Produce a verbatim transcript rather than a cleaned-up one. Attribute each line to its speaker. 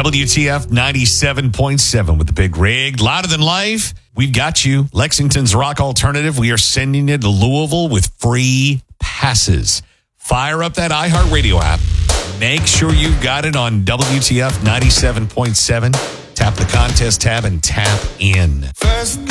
Speaker 1: W T F ninety-seven point seven with the Big Rig. Louder than life. We've got you. Lexington's Rock Alternative. We are sending you to Louisville with free passes. Fire up that iHeartRadio app. Make sure you've got it on W T F ninety-seven point seven. Tap the contest tab and tap in.
Speaker 2: First